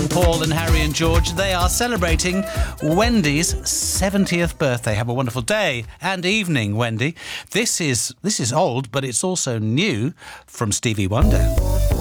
Paul and Harry and George. They are celebrating Wendy's 70th birthday. Have a wonderful day and evening, Wendy. This is old, but it's also new from Stevie Wonder.